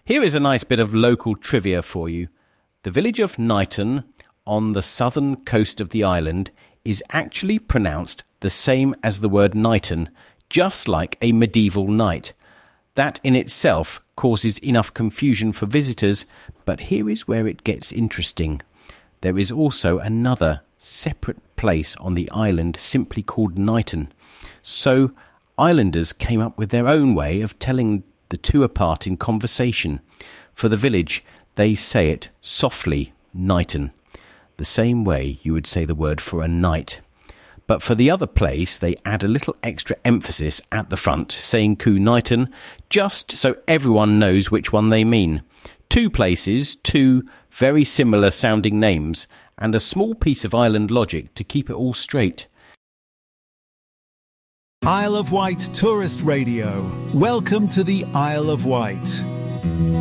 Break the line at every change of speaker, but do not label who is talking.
Here is a nice bit of local trivia for you. The village of Knighton on the southern coast of the island is actually pronounced the same as the word Knighton, just like a medieval knight. That in itself causes enough confusion for visitors, but here is where it gets interesting. There is also another separate place on the island simply called Knighton. So islanders came up with their own way of telling the two apart in conversation. For the village, they say it softly, Knighton, the same way you would say the word for a knight. But for the other place, they add a little extra emphasis at the front, saying Coo Knighton, just so everyone knows which one they mean. Two places, two very similar sounding names, and a small piece of island logic to keep it all straight.
Isle of Wight Tourist Radio. Welcome to the Isle of Wight.